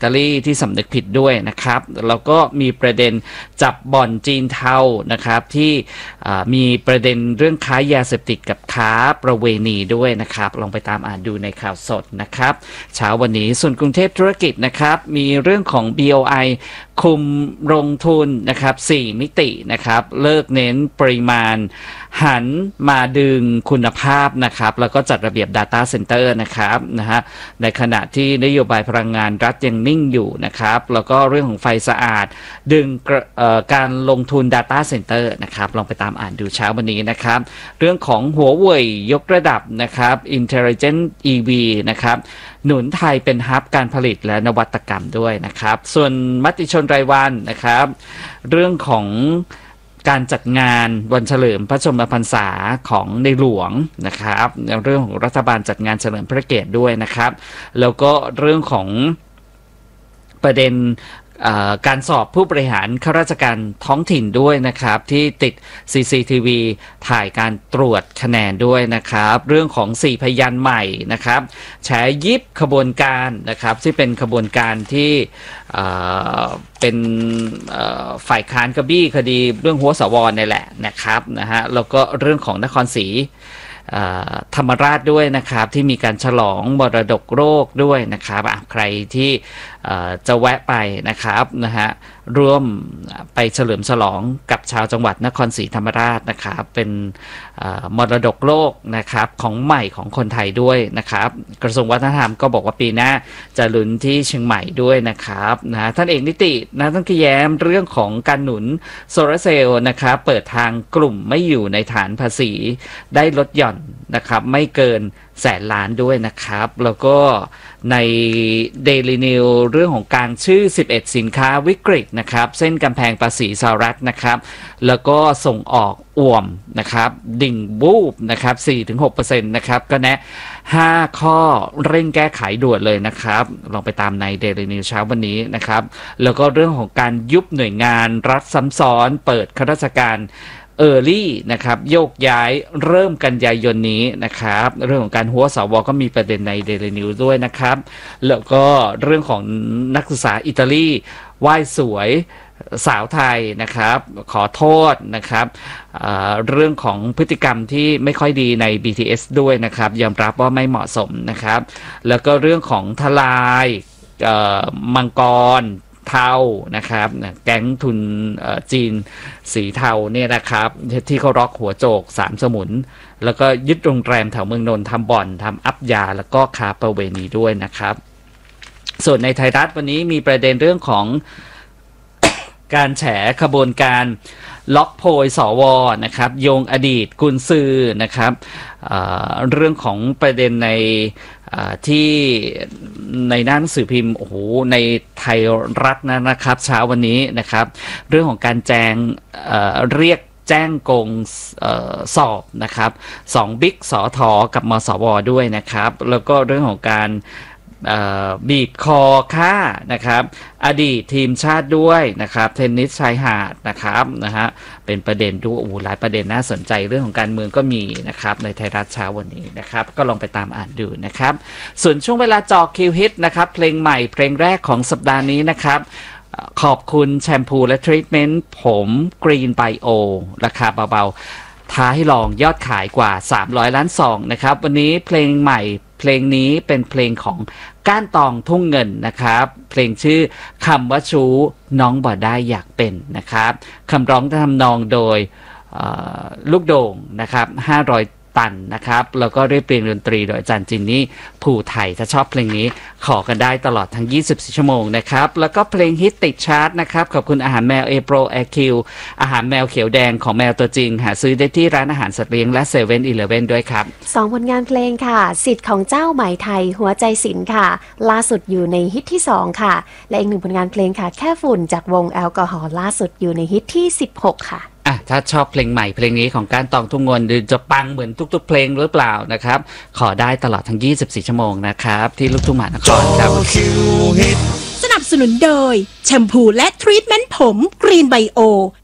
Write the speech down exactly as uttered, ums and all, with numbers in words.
ตาลีที่สำนึกผิดด้วยนะครับแล้วก็มีประเด็นจับบ่อนจีนเทานะครับที่มีประเด็นเรื่องค้ายาเสพติดกับค้าประเวณีด้วยนะครับลองไปตามอ่านดูในข่าวสดนะครับเช้าวันนี้ส่วนกรุงเทพธุรกิจนะครับมีเรื่องของ บี โอ ไอ คุมลงทุนนะครับสี่มิตินะครับเลิกเน้นปริมาณหันมาดึงคุณภาพนะครับแล้วก็จัดระเบียบ Data Center นะครับนะฮะในขณะที่นโยบายพลังงานรัฐยังนิ่งอยู่นะครับแล้วก็เรื่องของไฟสะอาดดึงการลงทุน Data Center นะครับลองไปตามอ่านดูเช้าวันนี้นะครับเรื่องของหัวเว่ยยกระดับนะครับ Intelligent อี วี นะครับหนุนไทยเป็นฮับการผลิตและนวัตกรรมด้วยนะครับส่วนมติชนรายวันนะครับเรื่องของการจัดงานวันเฉลิมพระชนมพรรษาของในหลวงนะครับเรื่องของรัฐบาลจัดงานเฉลิมพระเกียรติด้วยนะครับแล้วก็เรื่องของประเด็นการสอบผู้บริหารข้าราชการท้องถิ่นด้วยนะครับที่ติด ซี ซี ที วี ถ่ายการตรวจคะแนนด้วยนะครับเรื่องของสี่พยานใหม่นะครับแฉยิบขบวนการนะครับที่เป็นขบวนการที่เป็นฝ่ายค้านกระบี้คดีเรื่องหัวสวนี่แหละนะครับนะฮะแล้วก็เรื่องของนครศรีธรรมราชด้วยนะครับที่มีการฉลองมรดกโลกด้วยนะครับใครที่จะแวะไปนะครับนะฮะร่วมไปเฉลิมฉลองกับชาวจังหวัดนครศรีธรรมราชนะครับเป็นมรดกโลกนะครับของใหม่ของคนไทยด้วยนะครับกระทรวงวัฒนธรรมก็บอกว่าปีหน้าจะลุ้นที่เชียงใหม่ด้วยนะครับนะท่านเอกนิตินะท่านก็แย้มเรื่องของการหนุนโซลาร์เซลล์นะครับเปิดทางกลุ่มไม่อยู่ในฐานภาษีได้ลดหย่อนนะครับไม่เกินแสนล้านด้วยนะครับแล้วก็ใน Daily News เรื่องของการชื่อสิบเอ็ดสินค้าวิกฤตนะครับเส้นกำแพงภาษีสหรัฐนะครับแล้วก็ส่งออกอ่วมนะครับดิ่งบูบนะครับ สี่ถึงหกเปอร์เซ็นต์ นะครับก็แนะห้าข้อเร่งแก้ไขด่วนเลยนะครับลองไปตามใน Daily News เช้าวันนี้นะครับแล้วก็เรื่องของการยุบหน่วยงานรัฐซ้ำซ้อนเปิดข้าราชการเออร์ลี่นะครับโยกย้ายเริ่มกันยายนนี้นะครับเรื่องของการหัวสวก็มีประเด็นใน Daily News ด้วยนะครับแล้วก็เรื่องของนักศึกษาอิตาลีไหว้สวยสาวไทยนะครับขอโทษนะครับเอ่อเรื่องของพฤติกรรมที่ไม่ค่อยดีใน บี ที เอส ด้วยนะครับยอมรับว่าไม่เหมาะสมนะครับแล้วก็เรื่องของทลายเอ่อมังกรเทานะครับแก๊งทุนจีนสีเทาเนี่ยนะครับที่เขาร็อกหัวโจกสามสมุนแล้วก็ยึดโรงแรมแถวเมืองนนท์ทำบ่อนทำอัพยาแล้วก็ค้าประเวณีด้วยนะครับส่วนในไทยรัฐวันนี้มีประเด็นเรื่องของการแฉขบวนการล็อกโพยสวนะครับโยงอดีตกุนซือนะครับ เอ่อ เรื่องของประเด็นในที่ในหน้าหนังสือพิมพ์โอ้โหในไทยรัฐนะครับเช้าวันนี้นะครับเรื่องของการแจ้ง เอ่อ เรียกแจ้งโกงเอ่อสอบนะครับสองบิ๊กสอทอกับมสวด้วยนะครับแล้วก็เรื่องของการบีบคอฆ่านะครับอดีตทีมชาติด้วยนะครับเทนนิสชายหาดนะครับนะฮะเป็นประเด็นด้วยโอ้หลายประเด็นน่าสนใจเรื่องของการเมืองก็มีนะครับในไทยรัฐเช้าวันนี้นะครับก็ลองไปตามอ่านดูนะครับส่วนช่วงเวลาจอคิวฮิตนะครับเพลงใหม่เพลงแรกของสัปดาห์นี้นะครับขอบคุณแชมพูและทรีทเมนต์ผมกรีนไบโอราคาเบาๆท้าให้ลองยอดขายกว่าสามร้อยล้านซองนะครับวันนี้เพลงใหม่เพลงนี้เป็นเพลงของก้านตองทุ่งเงินนะครับเพลงชื่อคำว่าชู้น้องบ่ได้อยากเป็นนะครับคำร้องทำนองโดยลูกโด่งนะครับห้าร้อยตันนะครับแล้วก็เรียบเรียงดนตรีโดยอาจารย์จินนี่ผู้ไทยถ้าชอบเพลงนี้ขอกันได้ตลอดทั้งยี่สิบสี่ชั่วโมงนะครับแล้วก็เพลงฮิตติดชาร์ตนะครับขอบคุณอาหารแมว A Pro Air Q อาหารแมวเขียวแดงของแมวตัวจริงหาซื้อได้ที่ร้านอาหารสัตว์เลี้ยงและเซเว่นอีเลฟเว่นด้วยครับสองผลงานเพลงค่ะสิทธิ์ของเจ้าไหมไทยหัวใจศิลป์ค่ะล่าสุดอยู่ในฮิตที่สองค่ะและอีกหนึ่งผลงานเพลงค่ะแค่ฝุ่นจากวงแอลกอฮอล์ล่าสุดอยู่ในฮิตที่สิบหกค่ะอ่ะถ้าชอบเพลงใหม่เพลงนี้ของก้านตองทุ่งเงินหรือจะปังเหมือนทุกๆเพลงหรือเปล่านะครับขอได้ตลอดทั้งยี่สิบสี่ชั่วโมงนะครับที่ลูกทุ่งมหานครครับสนับสนุนโดยแชมพูและทรีทเมนต์ผมกรีนไบโอ